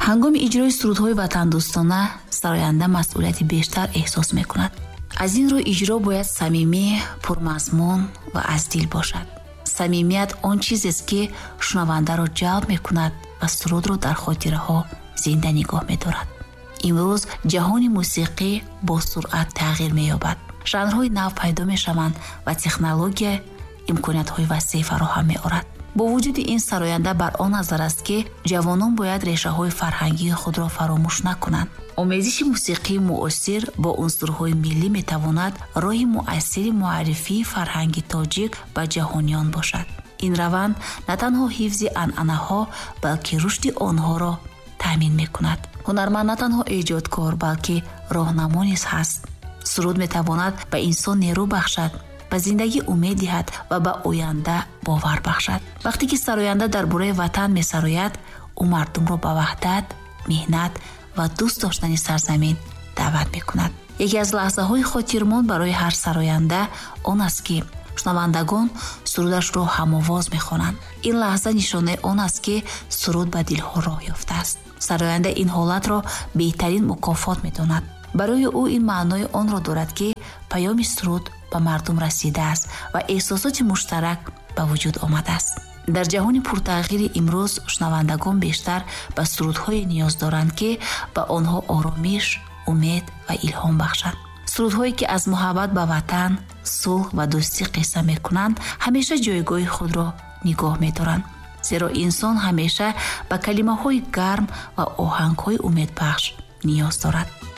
ҳангоми иҷрои сурудҳои ватандӯстона сароянда масъулияти бештар эҳсос мекунад. аз ин рӯ иҷро бояд самимӣ, пурмазмун ва аз дил бошад. самимият он чизест ки шунавандаро ҷалб мекунад ва сурудро дар хотираҳо зинда нигоҳ медорад. имрӯз ҷаҳони мусиқӣ бо суръат тағйир меёбад. жанрҳои нав пайдо мешаванд ва технология имкониятҳои васеъ фароҳам меорад. бо вуҷуди ин сароянда бар он назар аст ки ҷавонон бояд решаҳои фарҳангии худро фаромӯш накунанд. омезиши мусиқии муосир бо унсурҳои миллӣ метавонад роҳи муассири муаррифии фарҳанги тоҷик ба ҷаҳониён бошад. ин раванд на танҳо ҳифзи анъанаҳо, балки рушди онҳоро таъмин мекунад. ҳунарманд на танҳо эҷодкор, балки роҳнамо низ ҳаст. суруд метавонад ба инсон нерӯ бахшад, ба зиндагӣ умед диҳад ва ба оянда бовар бахшад. вақте ки сароянда дар бораи ватан месарояд, ӯ мардумро ба ваҳдат, меҳнат ва дӯст доштани сарзамин даъват мекунад. яке аз лаҳзаҳои хотирмон барои ҳар сароянда он аст ки шунавандагон сурудашро ҳамовоз мехонанд. ин лаҳза нишонаи он аст ки суруд ба дилҳо роҳ ёфтааст. сароянда ин ҳолатро беҳтарин мукофот медонад. барои ӯ ин маънои онро дорад ки паёми суруд ба мардум расидааст ва эҳсосоти муштарак ба вуҷуд омадааст. дар ҷаҳони пуртағйири имрӯз шунавандагон бештар ба сурудҳое ниёз доранд ки ба онҳо оромиш, умед ва илҳом бахшанд. сурудҳое ки аз муҳаббат ба ватан, сулҳ ва дӯстӣ қисса мекунанд, ҳамеша ҷойгоҳи худро нигоҳ медоранд. зеро инсон ҳамеша ба калимаҳои гарм ва оҳангҳои умедбахш ниёз дорад.